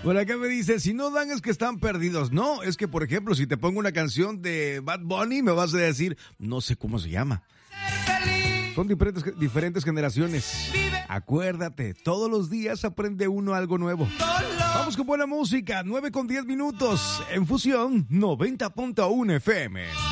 Por acá me dice, si no dan es que están perdidos. No, es que, por ejemplo, si te pongo una canción de Bad Bunny, me vas a decir, no sé cómo se llama. Son diferentes generaciones. Acuérdate, todos los días aprende uno algo nuevo. Vamos con buena música, 9:10 en Fusión 90.1 FM.